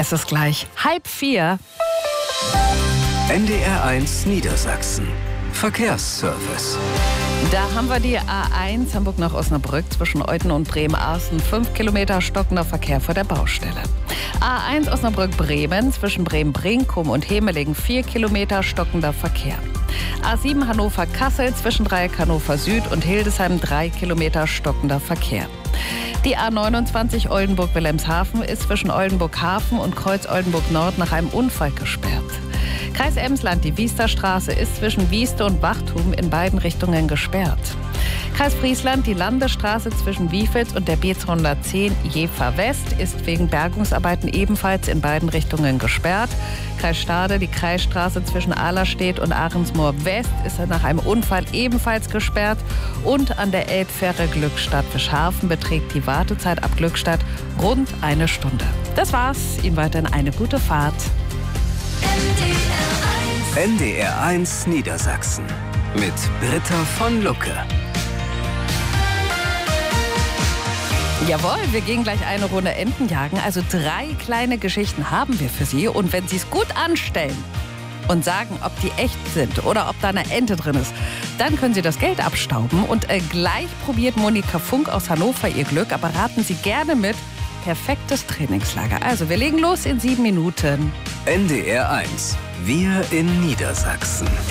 Es ist gleich 3:30. NDR1 Niedersachsen. Verkehrsservice. Da haben wir die A1 Hamburg nach Osnabrück zwischen Euten und Bremen-Arsen. 5 Kilometer stockender Verkehr vor der Baustelle. A1 Osnabrück-Bremen zwischen Bremen-Brinkum und Hemelingen. 4 Kilometer stockender Verkehr. A7 Hannover-Kassel zwischen Dreieck Hannover Süd und Hildesheim. 3 Kilometer stockender Verkehr. Die A29 Oldenburg-Wilhelmshaven ist zwischen Oldenburg-Hafen und Kreuz Oldenburg-Nord nach einem Unfall gesperrt. Kreis Emsland, die Wiesterstraße ist zwischen Wieste und Wachtum in beiden Richtungen gesperrt. Kreis Friesland, die Landesstraße zwischen Wiefels und der B210 Jever West ist wegen Bergungsarbeiten ebenfalls in beiden Richtungen gesperrt. Kreis Stade, die Kreisstraße zwischen Ahlerstedt und Ahrensmoor West ist nach einem Unfall ebenfalls gesperrt. Und an der Elbfähre Glückstadt-Fischhafen beträgt die Wartezeit ab Glückstadt rund 1 Stunde. Das war's. Ihnen weiterhin eine gute Fahrt. NDR1 Niedersachsen mit Britta von Lucke. Jawohl, wir gehen gleich eine Runde Enten jagen. Also 3 kleine Geschichten haben wir für Sie. Und wenn Sie es gut anstellen und sagen, ob die echt sind oder ob da eine Ente drin ist, dann können Sie das Geld abstauben. Und gleich probiert Monika Funk aus Hannover ihr Glück. Aber raten Sie gerne mit. Perfektes Trainingslager. Also wir legen los in 7 Minuten. NDR1. Wir in Niedersachsen.